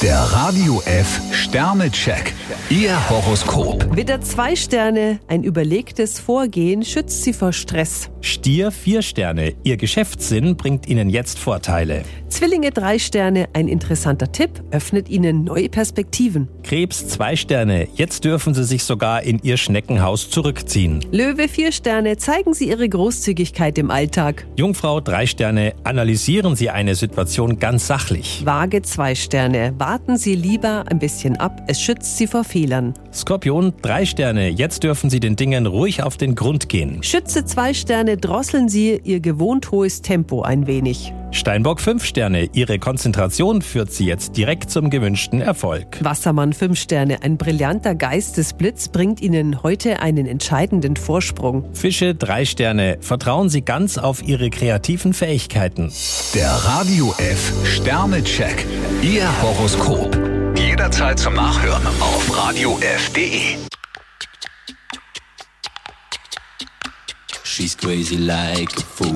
Der Radio F Sternecheck. Ihr Horoskop. Widder 2 Sterne, ein überlegtes Vorgehen schützt Sie vor Stress. Stier 4 Sterne, Ihr Geschäftssinn bringt Ihnen jetzt Vorteile. Zwillinge 3 Sterne, ein interessanter Tipp öffnet Ihnen neue Perspektiven. Krebs 2 Sterne, jetzt dürfen Sie sich sogar in Ihr Schneckenhaus zurückziehen. Löwe 4 Sterne, zeigen Sie Ihre Großzügigkeit im Alltag. Jungfrau 3 Sterne, analysieren Sie eine Situation ganz sachlich. Waage 2 Sterne, warten Sie lieber ein bisschen ab, es schützt Sie vor Fehlern. Skorpion 3 Sterne, jetzt dürfen Sie den Dingen ruhig auf den Grund gehen. Schütze 2 Sterne, drosseln Sie Ihr gewohnt hohes Tempo ein wenig. Steinbock 5 Sterne, Ihre Konzentration führt Sie jetzt direkt zum gewünschten Erfolg. Wassermann 5 Sterne, ein brillanter Geistesblitz bringt Ihnen heute einen entscheidenden Vorsprung. Fische 3 Sterne, vertrauen Sie ganz auf Ihre kreativen Fähigkeiten. Der Radio F Sternecheck. Ihr Horoskop. Jederzeit zum Nachhören auf radiof.de. She's crazy like a fool.